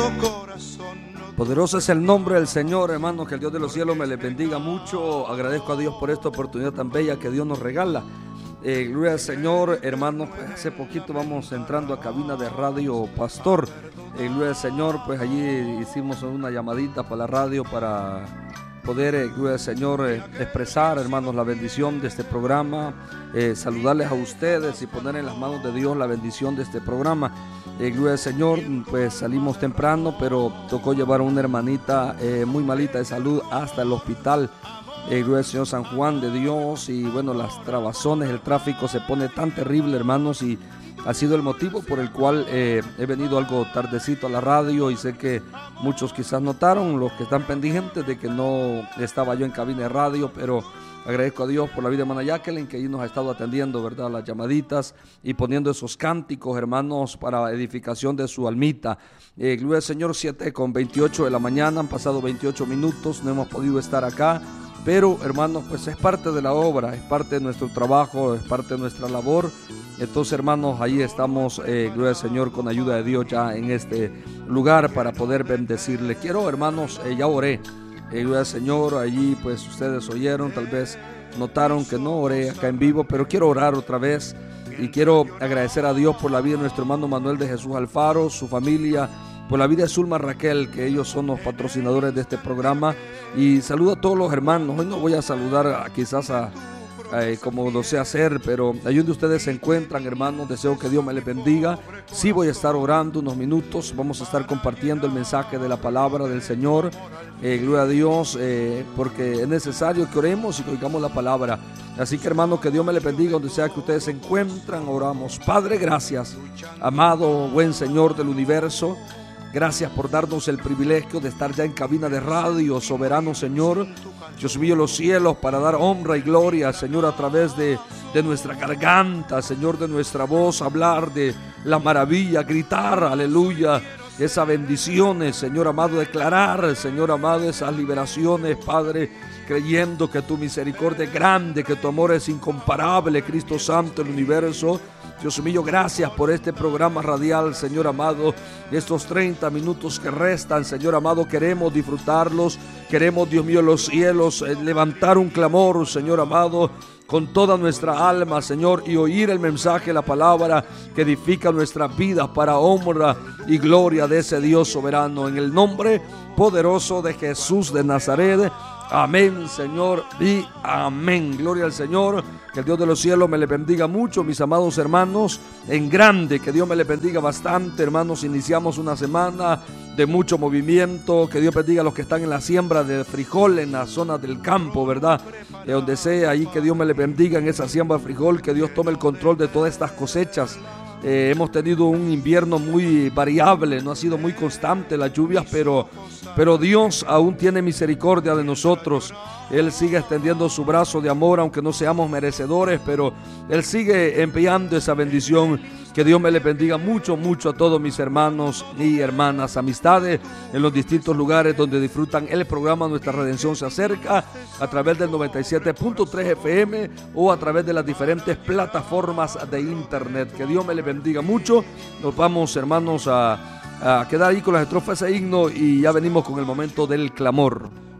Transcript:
Poderoso es el nombre del Señor, hermanos, que el Dios de los cielos me le bendiga mucho. Agradezco a Dios por esta oportunidad tan bella que Dios nos regala. Gloria al Señor, hermanos, pues hace poquito vamos entrando a cabina de Radio Pastor. Gloria al Señor, pues allí hicimos una llamadita para la radio para poder, gloria al Señor, expresar, hermanos, la bendición de este programa, saludarles a ustedes y poner en las manos de Dios la bendición de este programa. Gloria al Señor, pues salimos temprano, pero tocó llevar a una hermanita muy malita de salud hasta el hospital. Gloria al Señor San Juan de Dios. Y bueno, las trabazones, el tráfico se pone tan terrible, hermanos, y ha sido el motivo por el cual he venido algo tardecito a la radio, y sé que muchos quizás notaron, los que están pendientes, de que no estaba yo en cabina de radio, pero agradezco a Dios por la vida de hermana Jacqueline, que ahí nos ha estado atendiendo, ¿verdad?, las llamaditas y poniendo esos cánticos, hermanos, para edificación de su almita. Gloria al Señor, 7:28 de la mañana, han pasado 28 minutos, no hemos podido estar acá, pero, hermanos, pues es parte de la obra, es parte de nuestro trabajo, es parte de nuestra labor. Entonces, hermanos, ahí estamos, gloria al Señor, con ayuda de Dios ya en este lugar para poder bendecirle. Quiero, hermanos, ya oré. Gloria al Señor, allí pues ustedes oyeron, tal vez notaron que no oré acá en vivo, pero quiero orar otra vez y quiero agradecer a Dios por la vida de nuestro hermano Manuel de Jesús Alfaro, su familia, por la vida de Zulma Raquel, que ellos son los patrocinadores de este programa, y saludo a todos los hermanos. Hoy no voy a saludar quizás como lo sé hacer, pero allí donde ustedes se encuentran, hermanos, deseo que Dios me les bendiga. Sí voy a estar orando unos minutos, vamos a estar compartiendo el mensaje de la palabra del Señor, gloria a Dios, porque es necesario que oremos y que oigamos la palabra. Así que, hermanos, que Dios me les bendiga donde sea que ustedes se encuentran. Oramos. Padre, gracias, amado, buen Señor del universo. Gracias por darnos el privilegio de estar ya en cabina de radio, soberano Señor, Dios mío, los cielos, para dar honra y gloria, Señor, a través de nuestra garganta, Señor, de nuestra voz, hablar de la maravilla, gritar, aleluya, esas bendiciones, Señor amado, declarar, Señor amado, esas liberaciones, Padre, creyendo que tu misericordia es grande, que tu amor es incomparable, Cristo Santo del universo. Dios mío, gracias por este programa radial, Señor amado. Estos 30 minutos que restan, Señor amado, queremos disfrutarlos. Queremos, Dios mío, los cielos, levantar un clamor, Señor amado, con toda nuestra alma, Señor, y oír el mensaje, la palabra que edifica nuestras vidas para honra y gloria de ese Dios soberano. En el nombre poderoso de Jesús de Nazaret. Amén, Señor, y amén. Gloria al Señor. Que el Dios de los cielos me le bendiga mucho, mis amados hermanos, en grande. Que Dios me le bendiga bastante, hermanos. Iniciamos una semana de mucho movimiento. Que Dios bendiga a los que están en la siembra de frijol en la zona del campo, ¿verdad? De donde sea, ahí que Dios me le bendiga en esa siembra de frijol. Que Dios tome el control de todas estas cosechas. Hemos tenido un invierno muy variable, no ha sido muy constante las lluvias, pero Dios aún tiene misericordia de nosotros. Él sigue extendiendo su brazo de amor, aunque no seamos merecedores, pero Él sigue enviando esa bendición. Que Dios me le bendiga mucho, mucho a todos mis hermanos y hermanas, amistades en los distintos lugares donde disfrutan el programa Nuestra Redención se acerca, a través del 97.3 FM o a través de las diferentes plataformas de internet. Que Dios me le bendiga mucho. Nos vamos, hermanos, a quedar ahí con las estrofas e himno, y ya venimos con el momento del clamor.